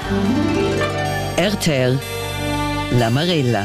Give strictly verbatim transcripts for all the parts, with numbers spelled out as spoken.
R T L La Marella.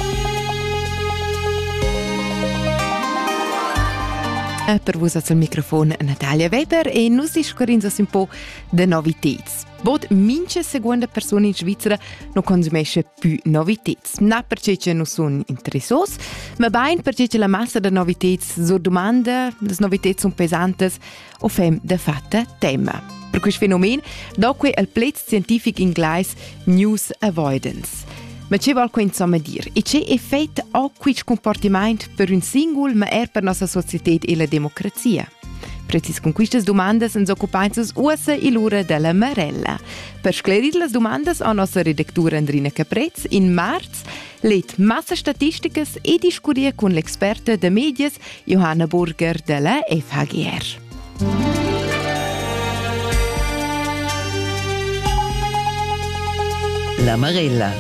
E per voi al microfono Natalia Weber e noi discorriamo un po' di novità. Bod mince seconda persona in Svizzera non consumisce più novità. Non perché non sono interessosi, ma ben perché la massa di novità so domanda, le novità sono pesanti o fem de fatta tema. Per questo fenomeno, dopo il plezzo scientifico inglese News Avoidance. Ma c'è vuol insomma dire? E c'è effetto o questo comportamento per un singolo, ma è per la nostra società e la democrazia? Precis con queste domande ens occupaiamo ussa e l'ora della Marella. Per sclerire le domande a nostra redaktura Andrina Caprez, in marzo, let massa statistiche e discurie con l'esperta de medias Johanna Burger della F H G R. La Marella.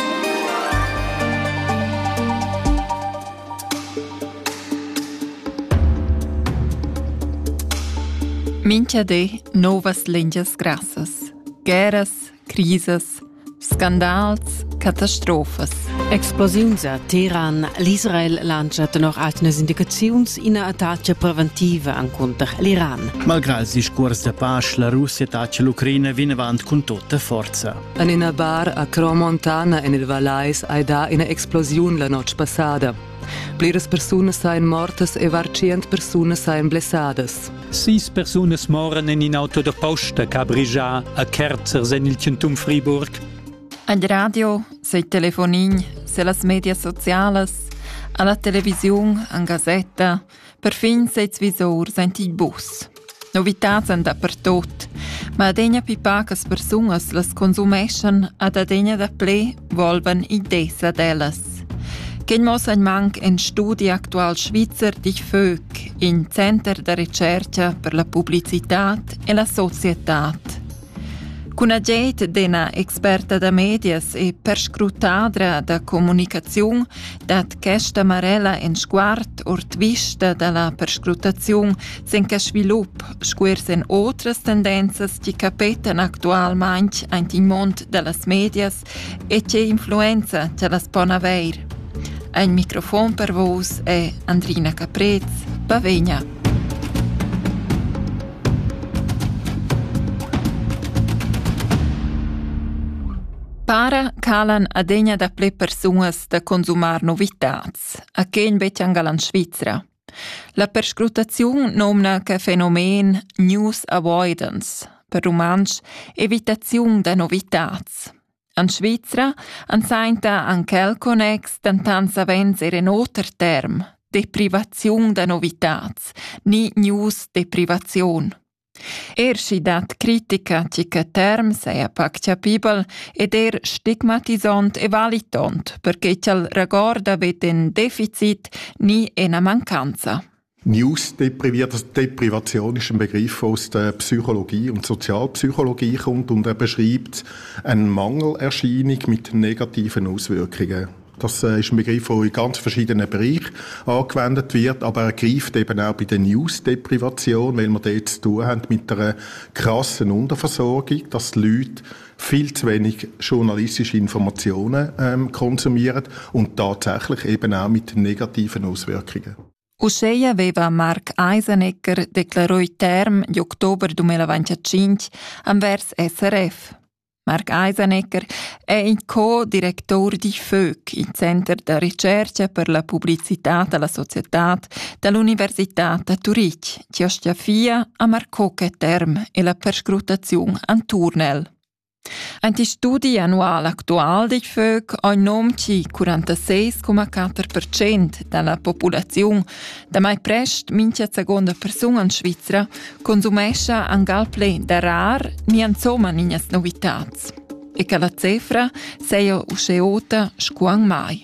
Mincha de novas lengias grassas, guerras, crises, scandals, catastrofas. Explosiuns a Teheran. L'Israel lancia noch altre indicazioni in una attacca preventiva contro l'Iran. Malgrado il discorso di pace, la Russia attacca l'Ucraina viene avanti con tutta forza. In una bar a Cromontana in il Valais hai da una esplosione la notte passata. Pleres personas sain mortas e varcient personas sain blessadas. Sis personas moren in un auto da posta che a Briscia, a Kerzers en il centrum Friburg. Al radio, sei telefonin, se las media sociales, alla televisione, an gazzetta, perfin sei visor, senti il bus. Novitats an dappertot, ma adegna pi pacas personas las consumescan ad adegna da ple volvan idesa delas. Quem mos ein manc en studi actual Schweizer di Fög in Center de Ricerca per la Publicitat e la Societat. Cun aget dena experta da medias e perscrutadra da comunicaziun dat questa Marella en sguard ort vista dalla perscrutaziun sen ca svilup squers en otras tendenzas ci capetan actualmaing aint in mond dallas medias e ce influenza ce las pon aver. Ein microfon per vos è Andrina Caprez, Bavegna. Para calan adegna da ple persuas da consumar novitats, a chen beciangalan Svizzera. La perscrutazione nomna che fenomen news avoidance, per romansch evitazione da novitats. An Svizzera ansainta anch'el connex tantan savens eren oter term, deprivaziun da novitats, ni news deprivaziun. Erschi dat critica cica term sei a pac capibel ed er stigmatisant e valitant, perché cial ragorda vet en deficit ni ena mancanza. News-Deprivation ist ein Begriff, der aus der Psychologie und Sozialpsychologie kommt und er beschreibt eine Mangelerscheinung mit negativen Auswirkungen. Das ist ein Begriff, der in ganz verschiedenen Bereichen angewendet wird, aber er greift eben auch bei der News-Deprivation, weil wir dort zu tun haben mit einer krassen Unterversorgung, dass die Leute viel zu wenig journalistische Informationen ähm, konsumieren und tatsächlich eben auch mit negativen Auswirkungen. Uscei aveva Mark Eisenecker declarò i term di ottobre duemilaventicinque anvers S R F. Mark Eisenecker è il co-direttore di Fög, il Center de Ricerca per la Publicità della Società dell'Università di Zurich, che ostia a marcò che term e la perscrutazione an Turnel. Anti studi annual actual di Fög ha nomci quarantasei virgola quattro per cento della popolazione, da mai prest mincha seconda persona in Svizzera, consumescia an galple da rar ni insomma ninas novitats. E che la cifra sia usceota scuang mai.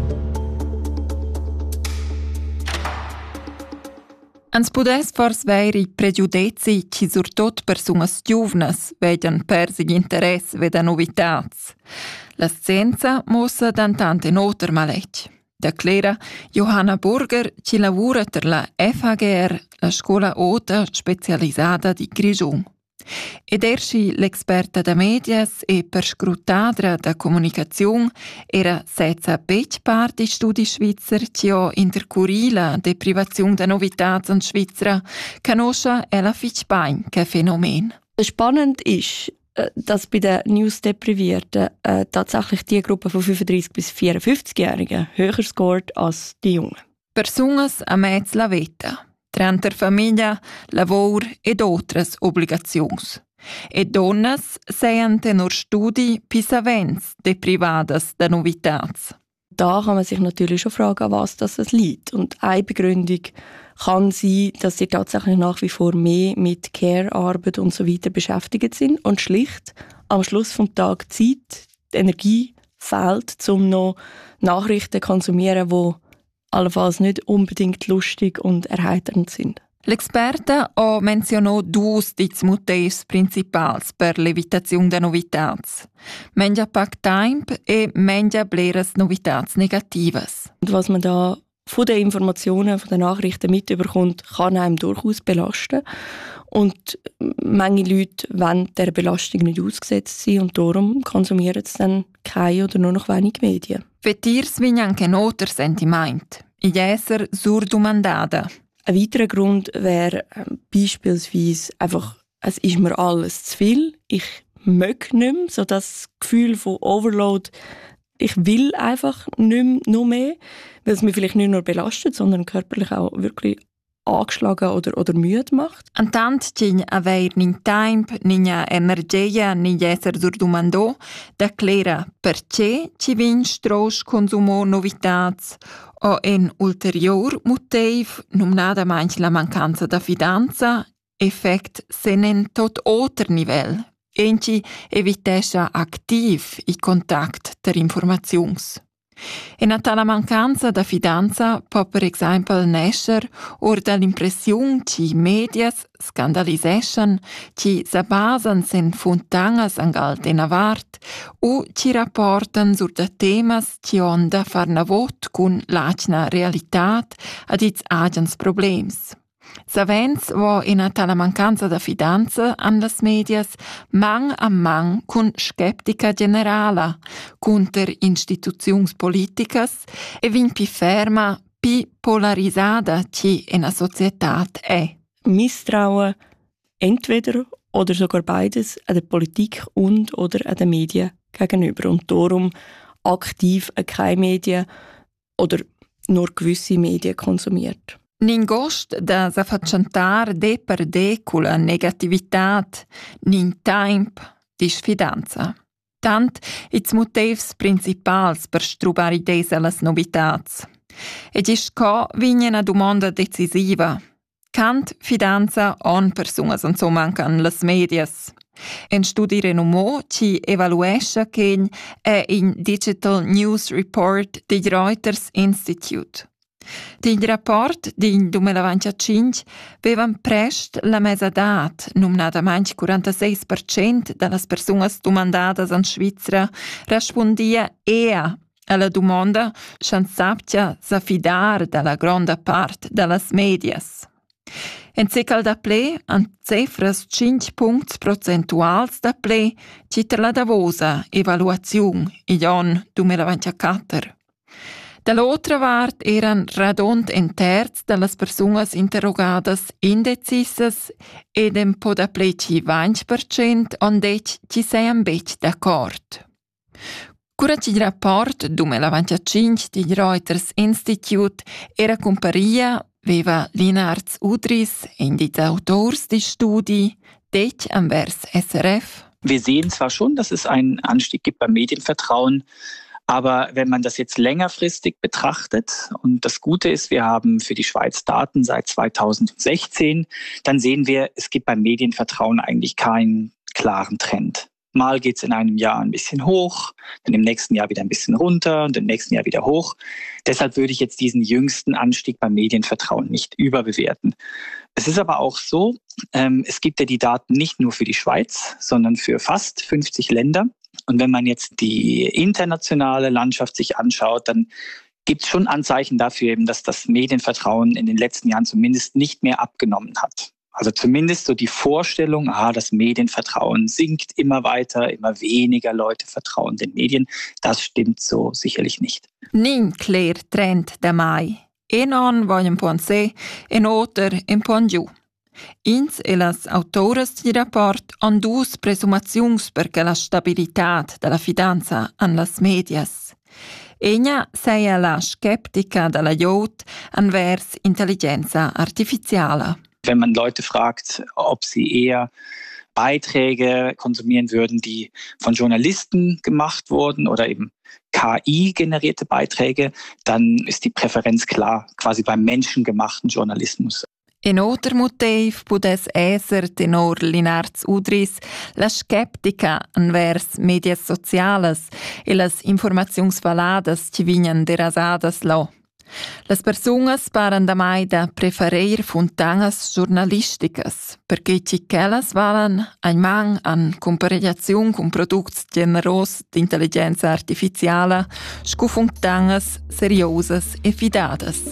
Ans pudes fors veri pregiudezi ci surtot persunas giuvnas vedian persi l'interess veda novitats. La scienza mossa d'antante noter malec. Declara Johanna Burger ci lavora per la F H G R, la scuola Ota specializzata di Grigion. Ed erschi l'experta da medias e per scrutadra da comunicazione era senza bec part di studi svizzer che intercurila deprivazione da novitats in Svizzera, conosce ella fich bain che Phänomen. Spannend ist, dass bei den News-Deprivierten äh, tatsächlich die Gruppe von fünfunddreißig bis vierundfünfzig-Jährigen höher scoret als die Jungen. Personas a mezz la vita, trenta famiglia, lavor ed otras obligazions. E donnas seien tenor studi pisavens deprivadas da novitats. Da kann man sich natürlich schon fragen, an was das liegt. Und eine Begründung kann sein, dass sie tatsächlich nach wie vor mehr mit Care-Arbeit und so weiter beschäftigt sind und schlicht am Schluss vom Tag Zeit, die Energie fehlt, um noch Nachrichten zu konsumieren, die allenfalls nicht unbedingt lustig und erheiternd sind. L'experta ha menzionò dus dits motivs principals per l'evitazione da novitats. Menja pac temp e menja bleras novitats negativas. Und was man da von den Informationen, von den Nachrichten mitbekommt, kann einem durchaus belasten. Und manche Leute wollen dieser Belastung nicht ausgesetzt sein und darum konsumieren sie dann keine oder nur noch wenig Medien. Vetirs vin anche noter sentiment. I esser surdomandada. Ein weiterer Grund wäre äh, beispielsweise einfach, es ist mir alles zu viel, ich mög nicht mehr, so das Gefühl von Overload, ich will einfach nicht mehr, nur mehr, weil es mich vielleicht nicht nur belastet, sondern körperlich auch wirklich angeschlagen oder, oder müde macht. Antant c'in aver nin temp, nin energia, nin esser surdomando, da clera perché ci vin strosch consumo novitats o en ulterior motiv, num nada manch la mancanza da fidanza, effect senen tot oter nivel. Enci evitescha activ i contact ter informazions. E a tala mancanza da fidanza può per esempio nascer or dall'impressione che medias scandaliseschen, che s'abbasan sen fontangas angal en avart o ci rapportan sur da temas che on da far navot cun lacna realitat ad its agens problems. Savens vo in a tala mancanza da fidanza an las medias man a man cun skeptica generala conter instituziuns politicas e vin pi ferma, pi polarisada ci in a societat è. Misstrauen entweder oder sogar beides an der Politik und oder an den Medien gegenüber und darum aktiv keine Medien oder nur gewisse Medien konsumiert. Nin gost da s'affacciantar de per de culla negativitat, nin temp di sfidanza. Tant its motivs principals per strubar idees allas novitats. E gis co vigna una domanda decisiva. Cant fidanza on personas an so mancan las medias. En studi renomò ci evaluescha che è in Digital News Report di Reuters Institute. Din rapport din duemilaventicinque vevan prest la mesadat, numnada manch quarantasei per cento dallas personas domandadas in Svizzera rispondia ea alla domanda chan saptia s'affidar dalla gronda part dallas medias. En secal da ple, an cifras cinque punts procentuals da ple, citer la davosa evaluaziun i on duemilaventiquattro. Dall'altra part eran radont en terz dallas personas interrogadas indecisas ed en po da pleci venti per cent on dec ci sean bec d'accord. Cura ci rapport duemilaventicinque di Reuters Institute era comparia veva Linards Udris in die Autors di Studi dec anvers S R F. Wir sehen zwar schon, dass es einen Anstieg gibt beim Medienvertrauen, aber wenn man das jetzt längerfristig betrachtet, und das Gute ist, wir haben für die Schweiz Daten seit zweitausendsechzehn, dann sehen wir, es gibt beim Medienvertrauen eigentlich keinen klaren Trend. Mal geht es in einem Jahr ein bisschen hoch, dann im nächsten Jahr wieder ein bisschen runter und im nächsten Jahr wieder hoch. Deshalb würde ich jetzt diesen jüngsten Anstieg beim Medienvertrauen nicht überbewerten. Es ist aber auch so, ähm, es gibt ja die Daten nicht nur für die Schweiz, sondern für fast fünfzig Länder. Und wenn man jetzt die internationale Landschaft sich anschaut, dann gibt es schon Anzeichen dafür, eben, dass das Medienvertrauen in den letzten Jahren zumindest nicht mehr abgenommen hat. Also zumindest so die Vorstellung, ah, das Medienvertrauen sinkt immer weiter, immer weniger Leute vertrauen den Medien, das stimmt so sicherlich nicht. Nin clear trend da mai. En on vogliono pensare, en oter en pon giù. Ins e las autores di rapport han dus presumaziuns perché la stabilità della fidanza an las medias. Ena sei la skeptica della Jod anvers intelligenza artificiale. Wenn man Leute fragt, ob sie eher Beiträge konsumieren würden, die von Journalisten gemacht wurden oder eben K I-generierte Beiträge, dann ist die Präferenz klar, quasi beim menschengemachten Journalismus. Un altro motivo pudes esser, tenor Linarz Udris, la skeptica anvers medias sociales e las informaziuns valadas ci vignan derasadas lo. Las persunas paran da mai da preferir fontangas giornalisticas, perché ci quellas valen ainman an comparazione con products generos d'intelligenza artificiale, scu fontangas seriosas e fidadas.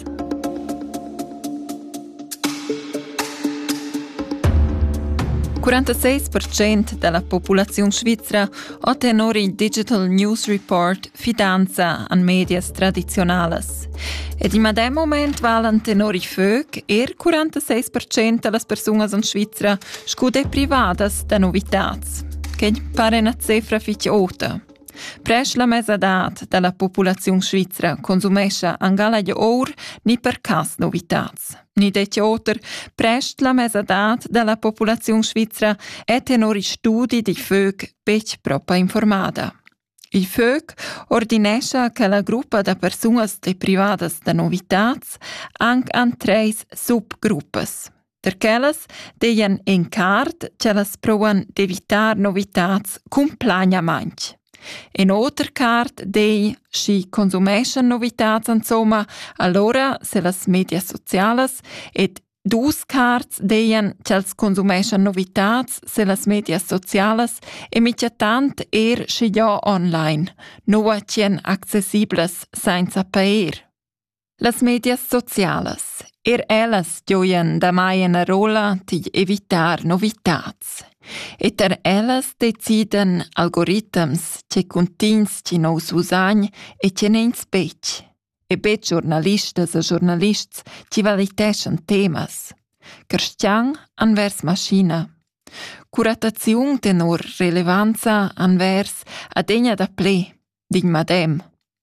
quarantasei per cento della popolazione svizzera ha tenore il Digital News Report fidanza an medias tradizionales. Ed in madem moment valen tenori fög er quarantasei per cento delle persone in Svizzera scude privadas da novitats, che pare una cifra ficciota. Pres la mesadat della popolazione svizzera consumesce angala gli or ni per cas novitats. Ni deci oter, prest la mesadat della popolazione svizzera è tenori studi di fög bec propria informada. Il fög ordinesce che la gruppa da personas de privadas da novitats anche an treis subgruppes. Der quelles deien en card che las provan d'evitar novitats complegnamaing. In oter card dei si consumeschen novitats insomma, allora se las medias sociales et dus cards deien ch'els consumeschen novitats se las medias sociales e mitjatant er si ja online, nua cien accessibles senza paer. Las medias sociales, er ellas gioien da mai una rola di evitar novitats. E ter ellas deciden algoritms che contins ci nos usagn e che nens bec. E bec giornalistas e giornalists ci valiteschen temas. Kerstian anvers maschina. Curataziun tenor relevanza anvers adegna da ple, din madem.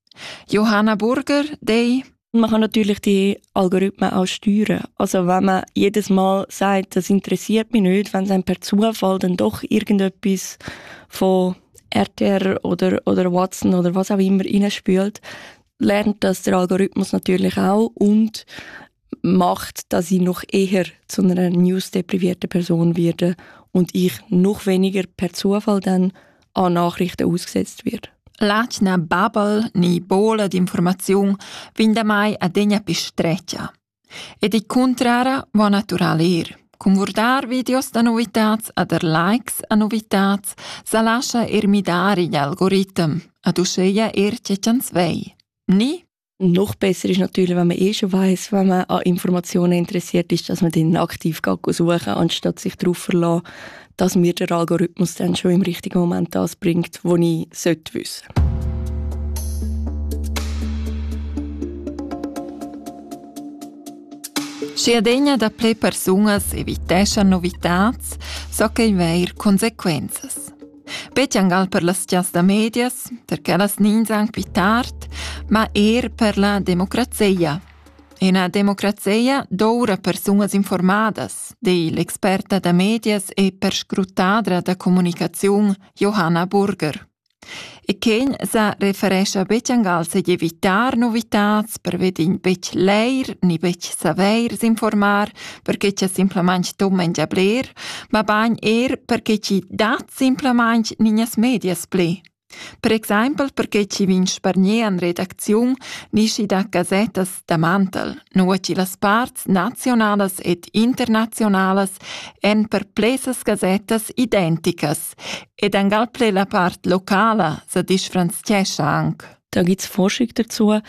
Johanna Burger, dei Man kann natürlich die Algorithmen auch steuern. Also wenn man jedes Mal sagt, das interessiert mich nicht, wenn es einem per Zufall dann doch irgendetwas von R T R oder, oder Watson oder was auch immer reinspült, lernt das der Algorithmus natürlich auch und macht, dass ich noch eher zu einer newsdeprivierten Person werde und ich noch weniger per Zufall dann an Nachrichten ausgesetzt werde. Lachna babel ni bola di informaziun vinda mai a degna pistreccia. E di contrara va naturale ir. Convurdar videos da novitats a der likes a novitats sa lascia ermidare gli algorithm ad usceia er cecans vei. Ni? Noch besser ist natürlich, wenn man eh schon weiss, wenn man an Informationen interessiert ist, dass man dann aktiv suchen, anstatt sich darauf verlassen, dass mir der Algorithmus dann schon im richtigen Moment das bringt, was ich sollte wissen. Si adegna da ple personas eviteschan novitats, so che il veir consequenzas. Bet angal per las cias da medias, perché las nins ang pitart, ma er per la democrazia. In a democrazia d'ora personas informadas, di l'experta da medias e per scrutadra da comunicazione Johanna Burger. E chen sa referesce bec angal se evitar novitats per vedin bec leir ni bec saver s'informar perché c'è simplement tom mengia bler, ma bagn er perché ci dat simplement ninas medias ple. Per esempio perché ci vin sparnier an redacziun nisci da gazetas da mantel, no ci las parts nationales et internationales en per plesas gazetas identicas, ed angal ple la part locala sa disfranziescha anc. Da gibt es Forschung dazu,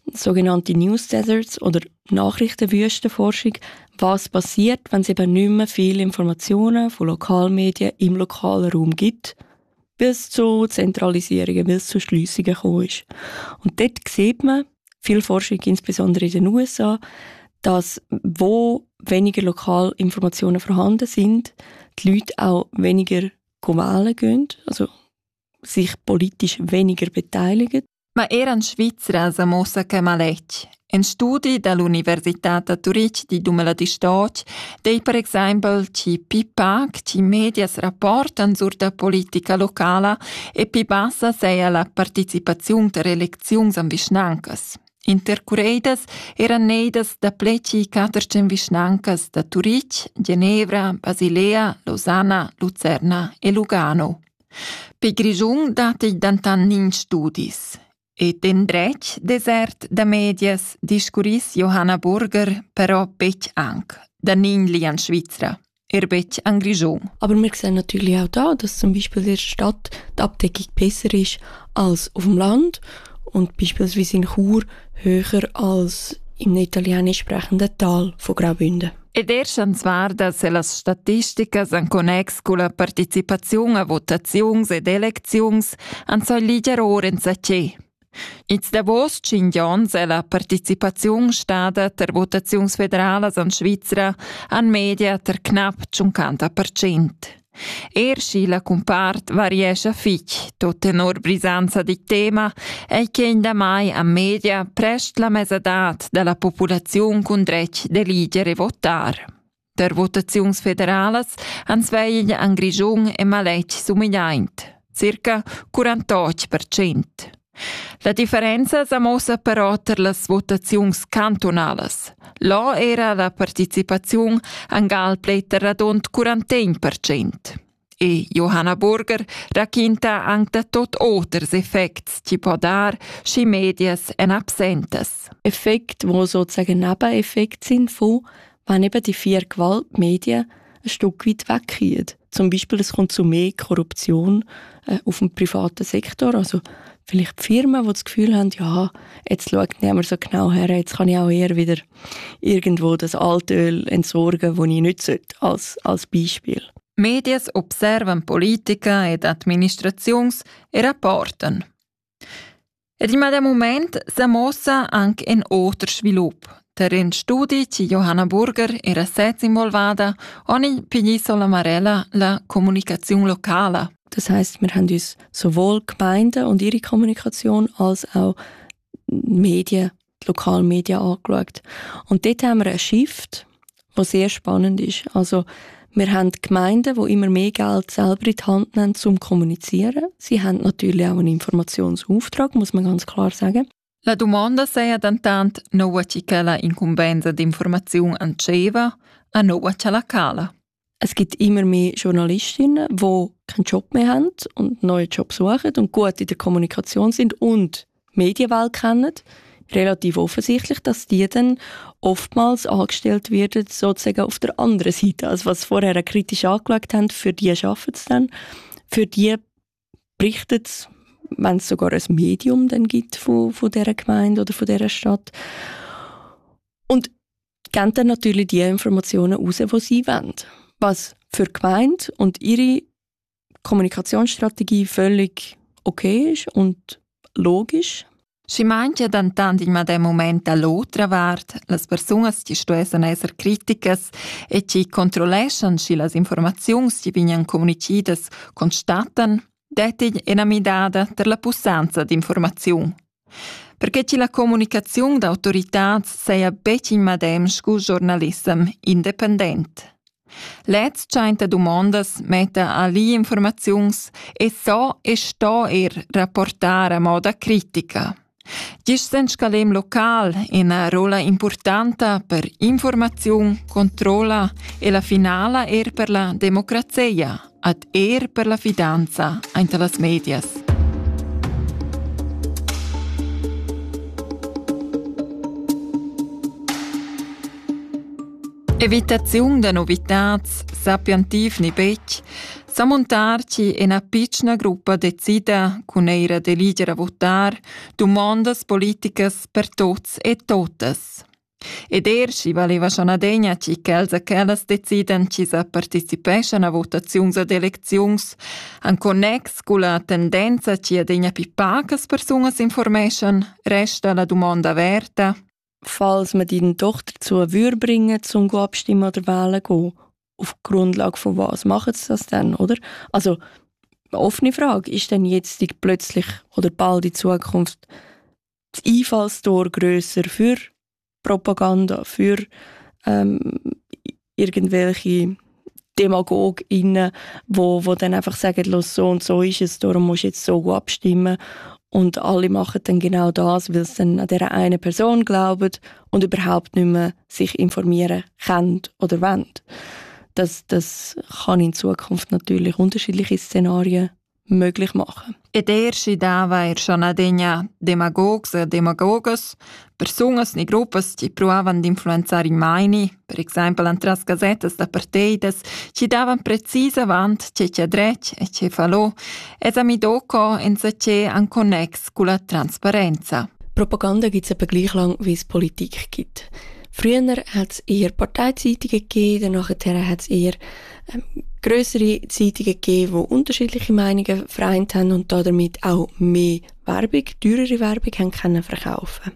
sogenannte News Deserts oder Nachrichtenwüstenforschung, was passiert, wenn es eben nicht mehr viele Informationen von Lokalmedien im lokalen Raum gibt, bis zu Zentralisierungen, bis zu Schliessungen gekommen ist. Und dort sieht man, viel Forschung, insbesondere in den U S A, dass wo weniger Lokalinformationen vorhanden sind, die Leute auch weniger wählen gehen, also sich politisch weniger beteiligen. Ma eran Svizra Samosa Kemalec. In studi dall'Università de Zurich di duemiladiciotto, dei per esempio ci pi pac ci medias rapportan sur da politica locala e pi bassa sei la participazione der eleczions am Vischnancas. Intercurreidas eran neidas da pleci quattorcent Vischnancas da Zurich, Ginevra, Basilea, Lausanna, Lucerna e Lugano. Pi Grigiun dati dantan nin studis. E den drech desert da medias discuris Johanna Burger però bec anc, da nin lian Svizra, er bec an Grigiun. Aber wir sehen natürlich auch da, dass zum Beispiel in der Stadt die Abdeckung besser ist als auf dem Land und beispielsweise in Chur höher als im italienisch sprechenden Tal von Graubünden. Ed erschan svarda se las statisticas an connex con la participazione a votazions ed eleczions an so liger oren sa ce. It's da vos cingions e la participazione stada ter votazions federalas an Svizra an media ter knapp cinquanta per cent. Erschi la compart variescha fich, tot tenor brisanza di tema, e che in da mai a media prest la mesadat della popolazione con drech d'eligere votar. Der votazions federalas an sveigl an Grigiun e Malec sumigliaint, circa quarantotto per cent. La differenza s'amossa però per las votazions cantonalas. Là era la participazione an galpletter radont quarantun per cent. E Johanna Burger racconta anche tot oters effects ci può dar schi medias en absentes. Effekt, wo sozusagen Nebeneffekt sind von, wenn eben die vier Gewaltmedien ein Stück weit weggehen. Zum Beispiel, es kommt zu mehr Korruption äh, auf dem privaten Sektor. Also vielleicht Firmen, die das Gefühl haben, ja, jetzt schaut niemand so genau her, jetzt kann ich auch eher wieder irgendwo das Altöl entsorgen, das ich nicht sollte, als, als Beispiel. Medias observan politica ed administrazions e rapporten. Ed in dem Moment s'amossa anche in otro svilup. Der in studi ci Johanna Burger era sez involvada ogni penisola Marella la Kommunikation lokala. Das heisst, wir haben uns sowohl Gemeinden und ihre Kommunikation als auch Medien, die Lokalmedien angeschaut. Und dort haben wir einen Shift, der sehr spannend ist. Also wir haben Gemeinden, die immer mehr Geld selber in die Hand nehmen, zum Kommunizieren. Sie haben natürlich auch einen Informationsauftrag, muss man ganz klar sagen. La domanda sei dantant nova ci che la incumbenza d'informazione anceva a nova ci la cala. Es gibt immer mehr Journalistinnen, die keinen Job mehr haben und einen neuen Job suchen und gut in der Kommunikation sind und die Medienwelt kennen. Relativ offensichtlich, dass die dann oftmals angestellt werden, sozusagen auf der anderen Seite. Also was vorher kritisch angeschaut haben, für die arbeiten es dann. Für die berichtet es, wenn es sogar ein Medium dann gibt von, von dieser Gemeinde oder von dieser Stadt. Und geben dann natürlich die Informationen raus, die sie wollen. Was für die Gemeinde und ihre Kommunikationsstrategie völlig okay ist und logisch. Si mangia dantant in dem moment all'altra vart, las personas ci stuesan esser criticas e ci controleschan si las informazions ci vignan comunicidas constatan, detig enamidada per la pussanza d'informaziun. Perché ci la comunicazione d'autoritats sei bec in madem scu giornalism independent. Letz scheint domandas metta a li informazions e so e sto er rapportare a moda critica. Gis sen scalem local in a rola importante per informazione, controlla e la finala er per la democrazia, ad er per la fidanza entre las medias. Evitazione de novitats, sapientiv ni bec, Samontarci una piccola gruppa decida con era de leader a votar domandas politicas per tots e totes. Ed er si valeva schon a degna ci che els a quellas deciden ci sa participescan a votazions ad eleczions an connex con la tendenza ci a degna pi pacas personas information resta la domanda aperta. Falls man deine Tochter dazu würde bringen, zum abstimmen oder wählen gehen, auf Grundlage von was machen sie das dann, oder? Also, eine offene Frage, ist denn jetzt plötzlich oder bald in Zukunft das Einfallstor grösser für Propaganda, für ähm, irgendwelche DemagogInnen, wo, wo dann einfach sagen, los, so und so ist es, darum musst du jetzt so abstimmen. Und alle machen dann genau das, weil sie dann an dieser eine Person glauben und überhaupt nicht mehr sich informieren können oder wollen. Das, das kann in Zukunft natürlich unterschiedliche Szenarien möglich machen. Ed er si dava er schon a degna demagogs e demagogas, personas ni gruppas ci provavan d'influenzare i maini, per esempio antras gazetas da parteidas, ci davan precisa vant ce c'è drec e ce falò, es ami doco en se c'è an connex con la trasparenza. Propaganda gibt es etwa gleich lang, wie es Politik gibt. Früher hat es eher Parteizeitungen gegeben, danach hat es eher ähm, grössere Zeitungen gegeben, die unterschiedliche Meinungen vereint haben und damit auch mehr Werbung, teurere Werbung haben können verkaufen.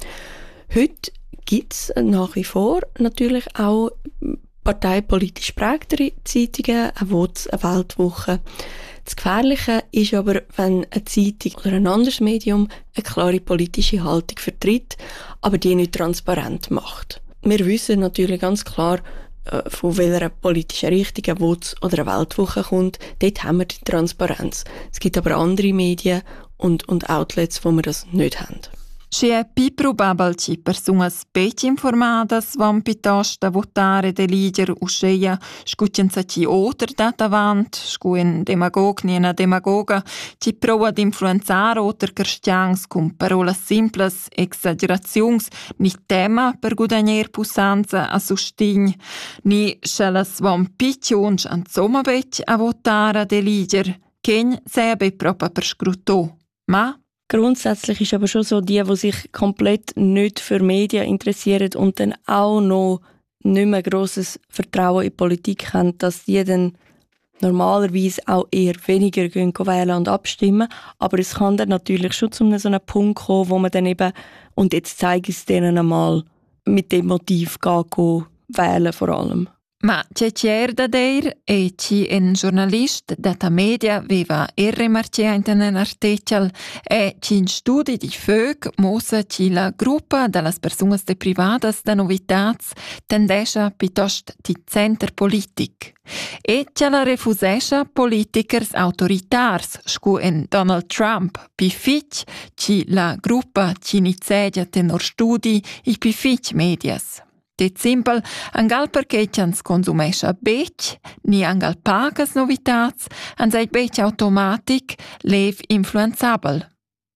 Heute gibt es nach wie vor natürlich auch parteipolitisch prägtere Zeitungen, eine Woz, eine Weltwoche. Das Gefährliche ist aber, wenn eine Zeitung oder ein anderes Medium eine klare politische Haltung vertritt, aber die nicht transparent macht. Wir wissen natürlich ganz klar, von welcher politischen Richtung eine Woz oder eine Weltwoche kommt. Dort haben wir die Transparenz. Es gibt aber andere Medien und, und Outlets, wo wir das nicht haben. Si è più probabile che persone specie informadas van piuttosto a votare de leader o sceia scuccianza ci oter dat avant, scu un demagog ni una demagoga ci prova ad influenzare oter cristians con parole simples, exagerazions, ni tema per guadagnar pussanza a sustign, ni scelas van piccions an sommabec a votare de leader, chen sebe proprio per scrutò. Ma grundsätzlich ist aber schon so, die, die sich komplett nicht für Medien interessieren und dann auch noch nicht mehr grosses Vertrauen in die Politik haben, dass die dann normalerweise auch eher weniger gehen wählen und abstimmen. Aber es kann dann natürlich schon zu so einem Punkt kommen, wo man dann eben, und jetzt zeige ich es denen einmal, mit dem Motiv gehen, wählen vor allem. Ma c'è cerda der e ci un giornalist data media aveva remarciato in un articolo e ci in studi di Fög mossa ci la gruppa delle persone private da novitats tendesce piuttosto di center politic. E ce la refusesce politikers autoritars, scu en Donald Trump, pi fitch ci la gruppa ci inizia tenor studi i pi fitch medias. Det simpel, angal perché ci consumesce bec, ni angal pagas novitats, ans eit bec automatic, lev influenzabel.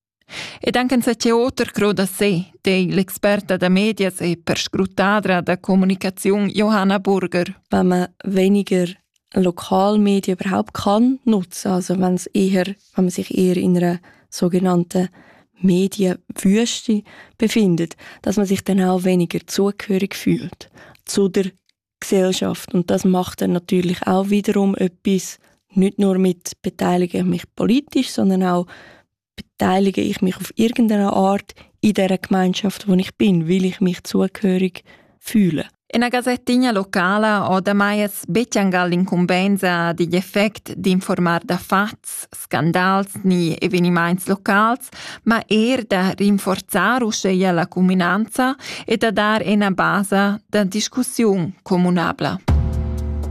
Ed anche se c'è otter croda se, de l'experta da medias e per scrutadra da Kommunikation Johanna Burger. Wenn man weniger Lokalmedien überhaupt kann nutzen, also wenn es eher, wenn man sich eher in einer sogenannten Medienwüste befindet, dass man sich dann auch weniger zugehörig fühlt zu der Gesellschaft. Und das macht dann natürlich auch wiederum etwas, nicht nur mit beteilige ich mich politisch, sondern auch beteilige ich mich auf irgendeine Art in dieser Gemeinschaft, wo ich bin, weil ich mich zugehörig fühle. In una gazettina locale ho da mai becciangal l'incumbenza degli effetti di informare da fatti, scandals ni avvenimenti locali, ma er da rinforzare uscire la comunanza e da dare una base da discussione comunabile.